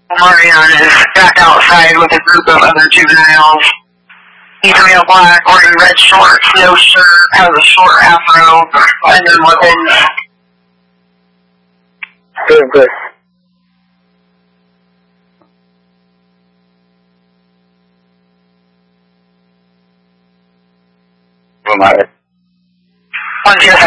Marion is back outside with a group of other juveniles. He's wearing a black or red shorts, no shirt, has a short afro, and then weapons. Good. Once you